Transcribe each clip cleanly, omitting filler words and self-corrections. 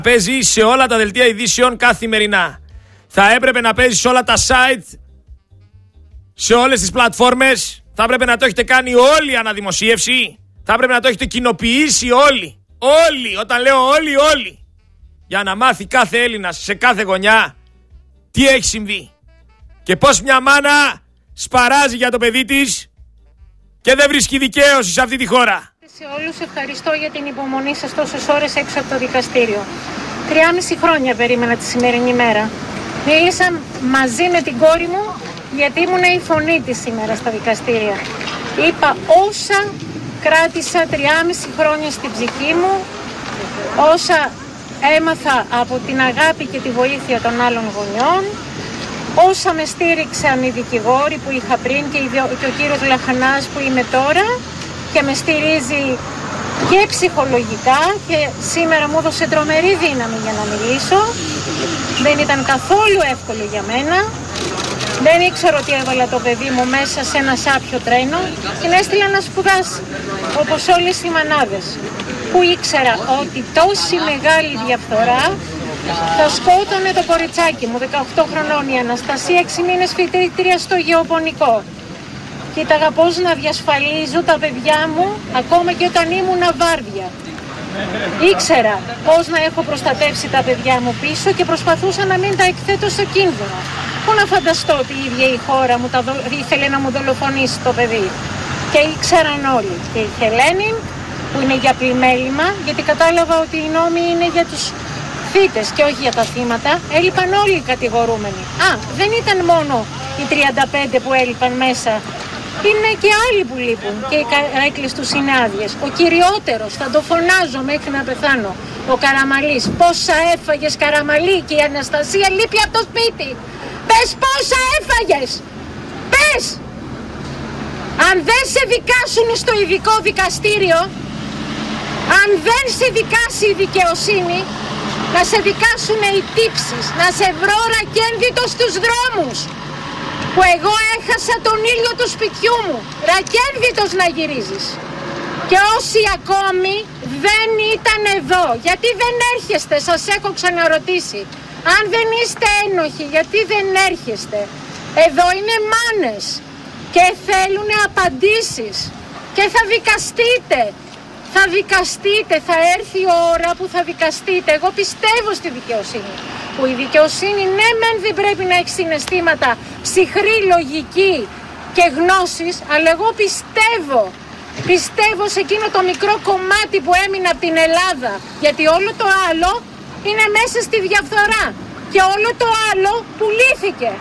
Παίζει σε όλα τα δελτία ειδήσεων καθημερινά. Θα έπρεπε να παίζει σε όλα τα site, σε όλες τις πλατφόρμες. Θα έπρεπε να το έχετε κάνει όλοι αναδημοσίευση. Θα έπρεπε να το έχετε κοινοποιήσει όλοι. Όλοι, όταν λέω όλοι, όλοι. Για να μάθει κάθε Έλληνας σε κάθε γωνιά τι έχει συμβεί. Και πώς μια μάνα σπαράζει για το παιδί της και δεν βρίσκει δικαίωση σε αυτή τη χώρα. Σε όλους ευχαριστώ για την υπομονή σας τόσες ώρες έξω από το δικαστήριο. 3,5 χρόνια περίμενα τη σημερινή μέρα. Μίλησα μαζί με την κόρη μου γιατί ήμουν η φωνή της σήμερα στα δικαστήρια. Είπα όσα κράτησα 3,5 χρόνια στην ψυχή μου, όσα έμαθα από την αγάπη και τη βοήθεια των άλλων γονιών, όσα με στήριξαν οι δικηγόροι που είχα πριν και ο κύριος Λαχανάς που είμαι τώρα και με στηρίζει και ψυχολογικά και σήμερα μου έδωσε τρομερή δύναμη για να μιλήσω. Δεν ήταν καθόλου εύκολο για μένα. Δεν ήξερα ότι έβαλα το παιδί μου μέσα σε ένα σάπιο τρένο και με έστειλα να σπουδάσει, όπως όλες οι μανάδες, που ήξερα ότι τόση μεγάλη διαφθορά θα σκότωνε το κοριτσάκι μου, 18 χρονών η Αναστασία, 6 μήνες φοιτήτρια στο γεωπονικό. Κοίταγα πώς να διασφαλίζω τα παιδιά μου ακόμα και όταν ήμουν βάρδια. Ήξερα πώς να έχω προστατεύσει τα παιδιά μου πίσω και προσπαθούσα να μην τα εκθέτω σε κίνδυνο. Πού να φανταστώ ότι η ίδια η χώρα μου ήθελε να μου δολοφονήσει το παιδί. Και ήξεραν όλοι. Και η Χελένη που είναι για πλημέλημα, γιατί κατάλαβα ότι οι νόμοι είναι για τους θύτες και όχι για τα θύματα, έλειπαν όλοι οι κατηγορούμενοι. Δεν ήταν μόνο οι 35 που έλειπαν μέσα. Είναι και άλλοι που λείπουν και οι καρέκλες τους είναι άδειες. Ο κυριότερος, θα το φωνάζω μέχρι να πεθάνω, ο Καραμαλής. Πόσα έφαγες Καραμαλή? Και η Αναστασία λείπει από το σπίτι. Πες πόσα έφαγες! Πες! Αν δεν σε δικάσουν στο ειδικό δικαστήριο, αν δεν σε δικάσει η δικαιοσύνη, να σε δικάσουν οι τύψεις, να σε βρω ρακένδυτο στους δρόμους, που εγώ έχασα τον ήλιο του σπιτιού μου, ρακένδυτος να γυρίζεις. Και όσοι ακόμη δεν ήταν εδώ, γιατί δεν έρχεστε, σας έχω ξαναρωτήσει. Αν δεν είστε ένοχοι, γιατί δεν έρχεστε? Εδώ είναι μάνες και θέλουν απαντήσεις και θα δικαστείτε. Θα δικαστείτε, θα έρθει η ώρα που θα δικαστείτε. Εγώ πιστεύω στη δικαιοσύνη. Που η δικαιοσύνη ναι μεν δεν πρέπει να έχει συναισθήματα, ψυχρή λογική και γνώσεις, αλλά εγώ πιστεύω σε εκείνο το μικρό κομμάτι που έμεινε από την Ελλάδα, γιατί όλο το άλλο είναι μέσα στη διαφθορά και όλο το άλλο πουλήθηκε.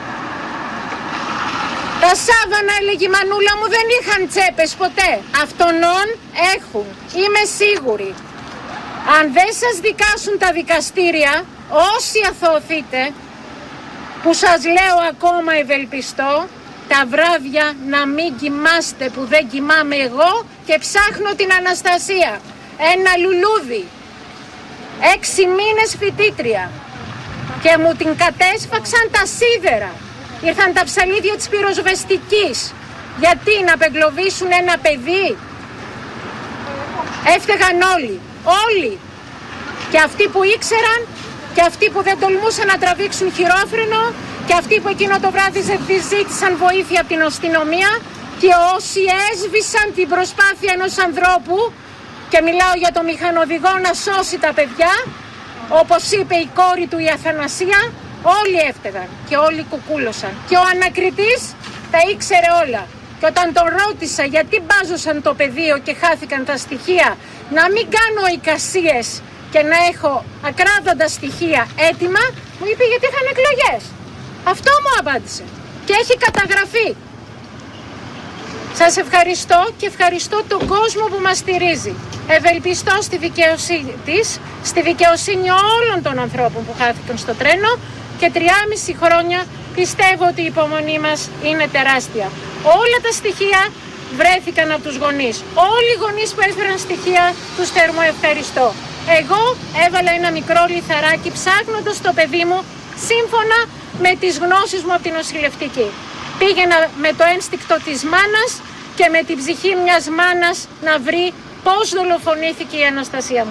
Τα σάβανα, έλεγε η μανούλα μου, δεν είχαν τσέπες ποτέ. Αυτονών έχουν, είμαι σίγουρη. Αν δεν σας δικάσουν τα δικαστήρια, όσοι αθωωθείτε, που σας λέω ακόμα ευελπιστώ, τα βράδια να μην κοιμάστε που δεν κοιμάμαι εγώ και ψάχνω την Αναστασία. Ένα λουλούδι, 6 μήνες φοιτήτρια και μου την κατέσφαξαν τα σίδερα. Ήρθαν τα ψαλίδια της πυροσβεστικής. Γιατί να απεγκλωβίσουν ένα παιδί? Έφταιγαν όλοι. Και αυτοί που ήξεραν και αυτοί που δεν τολμούσαν να τραβήξουν χειρόφρενο και αυτοί που εκείνο το βράδυ ζήτησαν βοήθεια από την αστυνομία και όσοι έσβησαν την προσπάθεια ενός ανθρώπου, και μιλάω για το μηχανοδηγό, να σώσει τα παιδιά, όπως είπε η κόρη του η Αθανασία, όλοι έφταιγαν και όλοι κουκούλωσαν. Και ο ανακριτής τα ήξερε όλα. Και όταν τον ρώτησα γιατί μπάζωσαν το πεδίο και χάθηκαν τα στοιχεία, να μην κάνω εικασίες και να έχω ακράδαντα στοιχεία έτοιμα, μου είπε γιατί είχαν εκλογές. Αυτό μου απάντησε. Και έχει καταγραφεί. Σας ευχαριστώ και ευχαριστώ τον κόσμο που μας στηρίζει. Ευελπιστώ στη δικαιοσύνη της, στη δικαιοσύνη όλων των ανθρώπων που χάθηκαν στο τρένο και 3,5 χρόνια πιστεύω ότι η υπομονή μας είναι τεράστια. Όλα τα στοιχεία βρέθηκαν από τους γονείς. Όλοι οι γονείς που έφεραν στοιχεία τους θέρμο ευχαριστώ. Εγώ έβαλα ένα μικρό λιθαράκι ψάχνοντας το παιδί μου σύμφωνα με τις γνώσεις μου από την νοσηλευτική. Πήγαινα με το ένστικτο της μάνας και με την ψυχή μιας μάνας να βρει πώς δολοφονήθηκε η Αναστασία μου.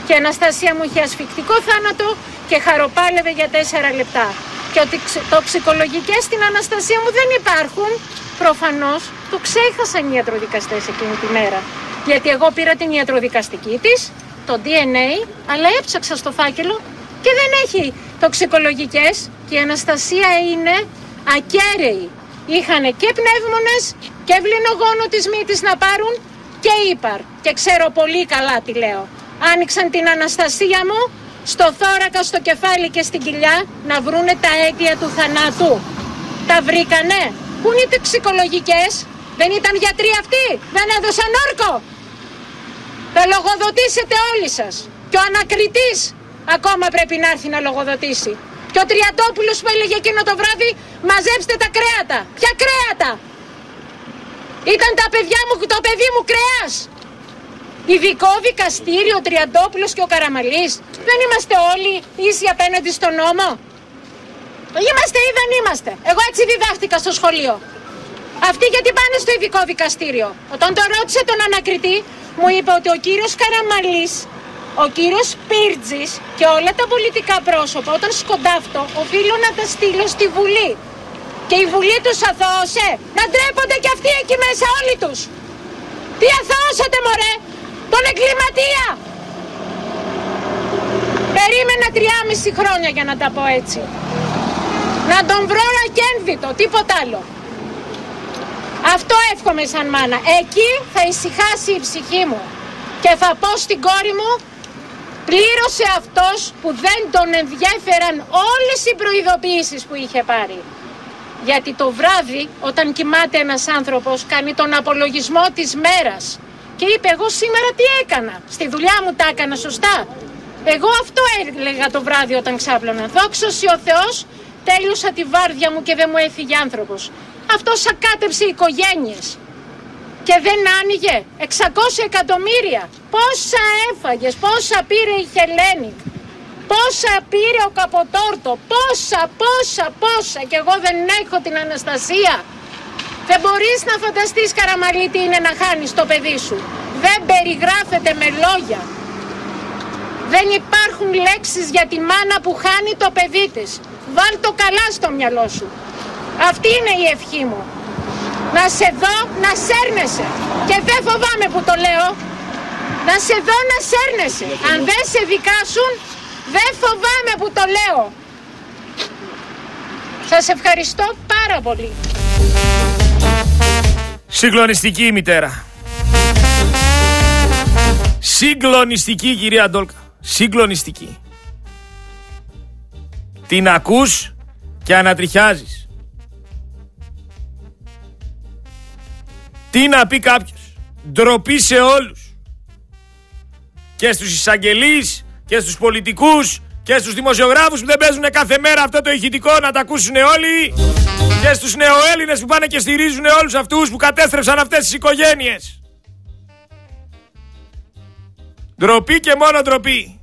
Και η Αναστασία μου είχε ασφυκτικό θάνατο και χαροπάλευε για 4 λεπτά. Και ότι τοξικολογικές στην Αναστασία μου δεν υπάρχουν, προφανώς το ξέχασαν οι ιατροδικαστές εκείνη τη μέρα. Γιατί εγώ πήρα την ιατροδικαστική της, το DNA, αλλά έψαξα στο φάκελο και δεν έχει τοξικολογικές και η Αναστασία είναι ακέραιη. Είχανε και πνεύμονες και βληνογόνο της μύτης να πάρουν και ύπαρ. Και ξέρω πολύ καλά τι λέω. Άνοιξαν την Αναστασία μου στο θώρακα, στο κεφάλι και στην κοιλιά να βρούνε τα αίτια του θανάτου. Τα βρήκανε. Πού είναι οι τοξικολογικές? Δεν ήταν γιατροί αυτοί? Δεν έδωσαν όρκο? Θα λογοδοτήσετε όλοι σας. Και ο ανακριτής ακόμα πρέπει να έρθει να λογοδοτήσει. Και ο Τριαντόπουλος που έλεγε εκείνο το βράδυ, μαζέψτε τα κρέατα. Ποια κρέατα? Ήταν τα παιδιά μου, το παιδί μου κρέας? Ειδικό δικαστήριο, ο Τριαντόπουλος και ο Καραμαλής. Δεν είμαστε όλοι ίσοι απέναντι στον νόμο? Είμαστε ή δεν είμαστε? Εγώ έτσι διδάχτηκα στο σχολείο. Αυτοί γιατί πάνε στο ειδικό δικαστήριο? Όταν το ρώτησε τον ανακριτή, μου είπε ότι ο κύριος Καραμαλής, ο κύριος Πίρτζης και όλα τα πολιτικά πρόσωπα όταν σκοντάφτω οφείλω να τα στείλω στη Βουλή. Και η Βουλή τους αθώωσε. Να ντρέπονται κι αυτοί εκεί μέσα όλοι τους. Τι αθώωσατε μωρέ? Τον εγκληματία. Περίμενα 3,5 χρόνια για να τα πω έτσι. Να τον βρω ακένδυτο, τίποτα άλλο. Αυτό εύχομαι σαν μάνα. Εκεί θα ησυχάσει η ψυχή μου. Και θα πω στην κόρη μου, πλήρωσε αυτός που δεν τον ενδιέφεραν όλες οι προειδοποιήσεις που είχε πάρει. Γιατί το βράδυ όταν κοιμάται ένας άνθρωπος κάνει τον απολογισμό της μέρας. Και είπε εγώ σήμερα τι έκανα? Στη δουλειά μου τα έκανα σωστά? Εγώ αυτό έλεγα το βράδυ όταν ξάπλωνα. Δόξα ο Θεός, τέλειωσα τη βάρδια μου και δεν μου έφυγε άνθρωπος. Αυτός ακάτεψε οικογένειες. Και δεν άνοιγε 600 εκατομμύρια. Πόσα έφαγες, πόσα πήρε η Χελένη, πόσα πήρε ο Καποτόρτο, πόσα. Και εγώ δεν έχω την Αναστασία. Δεν μπορείς να φανταστείς, Καραμαλή, τι είναι να χάνεις το παιδί σου. Δεν περιγράφεται με λόγια. Δεν υπάρχουν λέξεις για τη μάνα που χάνει το παιδί της. Βάλ το καλά στο μυαλό σου. Αυτή είναι η ευχή μου. Να σε δω να σέρνεσαι. Και δεν φοβάμαι που το λέω. Να σε δω να σέρνεσαι. Αν δεν σε δικάσουν, δεν φοβάμαι που το λέω. Σας ευχαριστώ πάρα πολύ. Συγκλονιστική η μητέρα. Συγκλονιστική, κυρία Ντόλκα. Συγκλονιστική. Την ακούς και ανατριχιάζεις. Τι να πει κάποιος? Ντροπή σε όλους. Και στους εισαγγελείς και στους πολιτικούς και στους δημοσιογράφους που δεν παίζουν κάθε μέρα αυτό το ηχητικό να τα ακούσουν όλοι. Και στους νεοέλληνες που πάνε και στηρίζουν όλους αυτούς που κατέστρεψαν αυτές τις οικογένειες. Ντροπή και μόνο ντροπή.